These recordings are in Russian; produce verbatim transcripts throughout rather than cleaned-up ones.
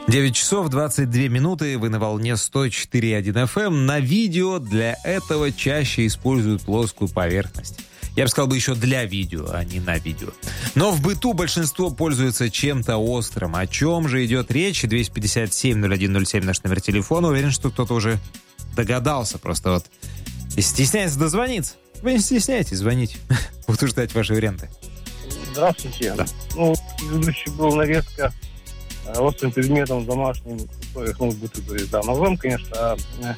девять часов двадцать две минуты. Вы на волне сто четыре и один эф эм. На видео для этого чаще используют плоскую поверхность. Я бы сказал бы еще для видео, а не на видео. Но в быту большинство пользуется чем-то острым. О чем же идет речь? двести пятьдесят семь ноль один ноль семь наш номер телефона. Уверен, что кто-то уже догадался. Просто вот стесняется дозвониться. Вы не стесняйтесь, звоните. Буду ждать ваши варианты. Здравствуйте. Да. Ну, предыдущий был нарезка острым предметом в домашних условиях, ну, в быту, то есть, да, ножом, конечно, а,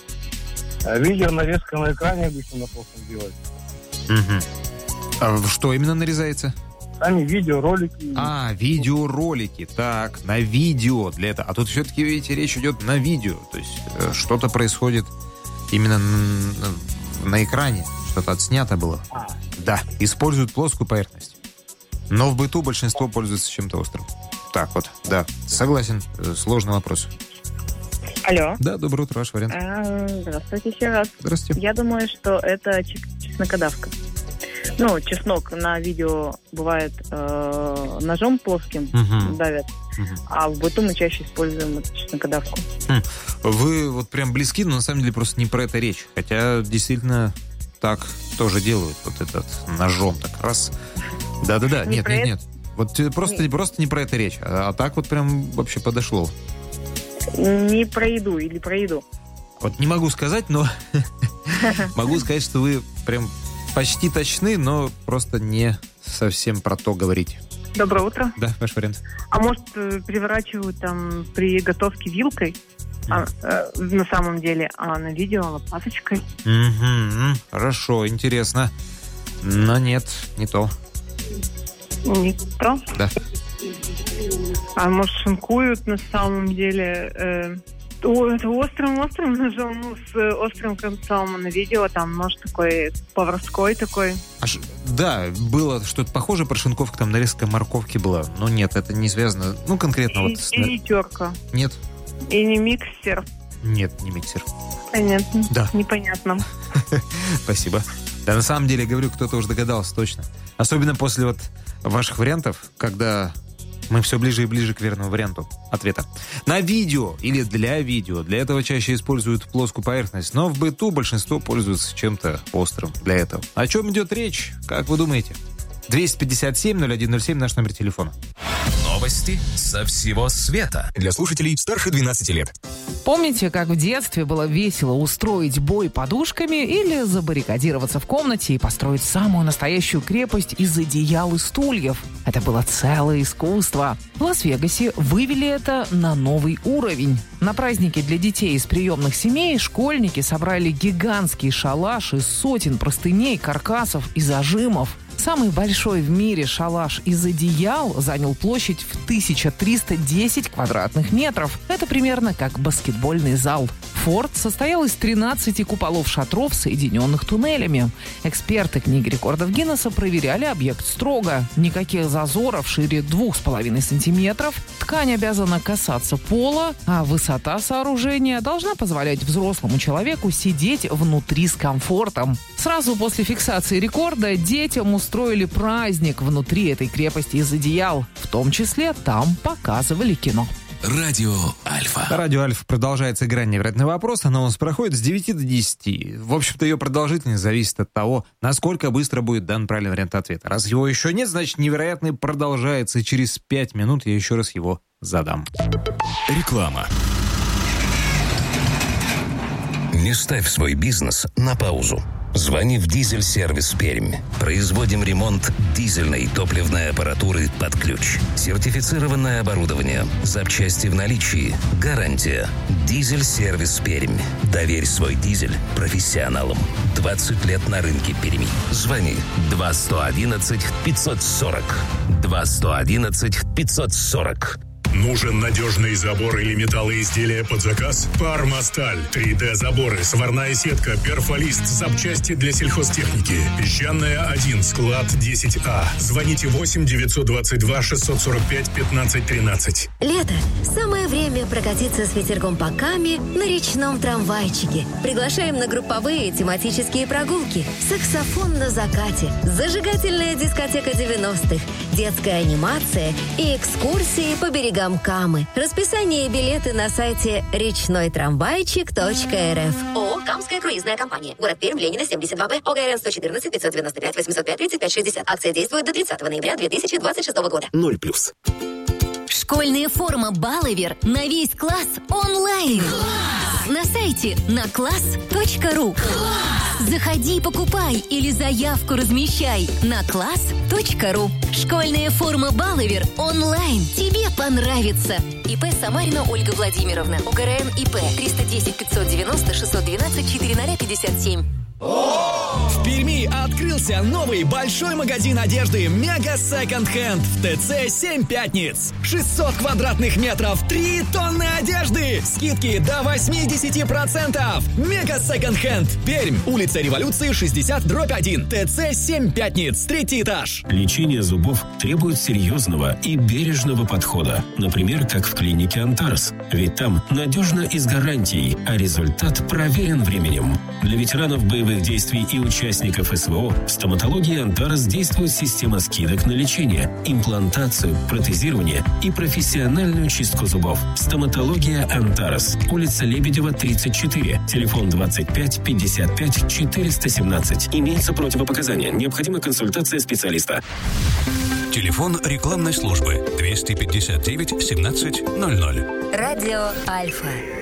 а видео нарезка на экране обычно на плоском делается. Угу. А что именно нарезается? Сами видеоролики. А, видеоролики. Так, на видео для этого. А тут все-таки, видите, речь идет на видео. То есть э, что-то происходит именно на, на экране. Что-то отснято было. А. Да, используют плоскую поверхность. Но в быту большинство пользуется чем-то острым. Так вот, да, согласен. Сложный вопрос. Алло. Да, доброе утро, ваш вариант. А, здравствуйте еще раз. Здравствуйте. Я думаю, что это чеснокодавка. Ну, чеснок на видео бывает э, ножом плоским угу. давят, угу. а в быту мы чаще используем эту чеснокодавку. Хм. Вы вот прям близки, но на самом деле просто не про это речь. Хотя действительно так тоже делают. Вот этот ножом так раз. Да-да-да, Не нет, нет, это... нет. Вот просто, не. просто не про это речь. А, а так вот прям вообще подошло. Не про еду или про еду? Вот не могу сказать, но могу сказать, что вы прям почти точны, но просто не совсем про то говорите. Доброе утро. Да, ваш вариант. А может, переворачивают там при готовке вилкой, а, э, на самом деле, а на видео лопаточкой? Угу, хорошо, интересно. Но нет, не то. Не то? Да. А может, шинкуют на самом деле... Э, это острым-острым ножом, ну, с острым концом на видео, там нож такой поварской такой. А ш... Да, было что-то похожее, про шинковку, там нарезка морковки была. Но нет, это не связано, ну, конкретно И, вот... С... и не терка. Нет. И не миксер. Нет, не миксер. Понятно. Да. Непонятно. Спасибо. Да, на самом деле, говорю, кто-то уже догадался точно. Особенно после вот ваших вариантов, когда... Мы все ближе и ближе к верному варианту ответа. На видео или для видео. Для этого чаще используют плоскую поверхность. Но в быту большинство пользуются чем-то острым для этого. О чем идет речь? Как вы думаете? двести пятьдесят семь ноль один ноль семь наш номер телефона. Новости со всего света. Для слушателей старше двенадцати лет. Помните, как в детстве было весело устроить бой подушками или забаррикадироваться в комнате и построить самую настоящую крепость из одеял и стульев? Это было целое искусство. В Лас-Вегасе вывели это на новый уровень. На празднике для детей из приемных семей школьники собрали гигантский шалаш из сотен простыней, каркасов и зажимов. Самый большой в мире шалаш из одеял занял площадь в тысяча триста десять квадратных метров. Это примерно как баскетбольный зал. Форт состоял из тринадцати куполов-шатров, соединенных туннелями. Эксперты книги рекордов Гиннесса проверяли объект строго. Никаких зазоров шире двух с половиной сантиметров. Ткань обязана касаться пола, а высота сооружения должна позволять взрослому человеку сидеть внутри с комфортом. Сразу после фиксации рекорда детям устроили праздник внутри этой крепости из одеял. В том числе там показывали кино. Радио Альфа. Радио Альфа продолжается игра «Невероятный вопрос». Она у нас проходит с девяти до десяти. В общем-то, ее продолжительность зависит от того, насколько быстро будет дан правильный вариант ответа. Раз его еще нет, значит, «Невероятный» продолжается. И через пять минут я еще раз его задам. Реклама. Не ставь свой бизнес на паузу. Звони в «Дизель-сервис Пермь». Производим ремонт дизельной и топливной аппаратуры под ключ. Сертифицированное оборудование. Запчасти в наличии. Гарантия. «Дизель-сервис Пермь». Доверь свой дизель профессионалам. двадцать лет на рынке Перми. Звони два сто одиннадцать пятьсот сорок. два сто одиннадцать пятьсот сорок. Нужен надежный забор или металлоизделия под заказ? Пармасталь. три дэ-заборы, сварная сетка, перфолист, запчасти для сельхозтехники. Песчаная один, склад десять А. Звоните восемь девятьсот двадцать два шестьсот сорок пять пятнадцать тринадцать. Лето. Самое время прокатиться с ветерком по Каме на речном трамвайчике. Приглашаем на групповые тематические прогулки. Саксофон на закате. Зажигательная дискотека девяностых. Детская анимация и экскурсии по берегам берегам Камы. Расписание и билеты на сайте речной трамвайчик точка эр эф. ООО «Камская круизная компания». Город Пермь, Ленина, семьдесят два Б. ОГРН сто четырнадцать пятьсот девяносто пять восемьсот пять тридцать пять шестьдесят. Акция действует до тридцатого ноября две тысячи двадцать шестого года. Ноль плюс. Школьная форма Баловер на весь класс онлайн. Класс! На сайте на класс точка ру. Класс! Заходи, покупай или заявку размещай на класс точка ру. Школьная форма Баловер онлайн. Тебе понравится. ИП Самарина Ольга Владимировна. ОГРН ИП триста десять пятьсот девяносто шестьсот двенадцать четыреста пятьдесят семь. В Перми открылся новый большой магазин одежды «Мега Секонд Хенд» в ТЦ «семь пятниц». шестьсот квадратных метров, три тонны одежды. Скидки до восемьдесят процентов. «Мега Секонд Хенд». Пермь. Улица Революции, шестьдесят дробь один. ТЦ «семь пятниц». Третий этаж. Лечение зубов требует серьезного и бережного подхода. Например, как в клинике «Антарс». Ведь там надежно и с гарантией, а результат проверен временем. Для ветеранов боевых действий и участников СВО в стоматологии «Антарс» действует система скидок на лечение, имплантацию, протезирование и профессиональную чистку зубов. Стоматология «Антарс». Улица Лебедева, тридцать четыре. Телефон двадцать пять пятьдесят пять четыреста семнадцать. Имеются противопоказания. Необходима консультация специалиста. Телефон рекламной службы двести пятьдесят девять семнадцать ноль ноль. Радио Альфа.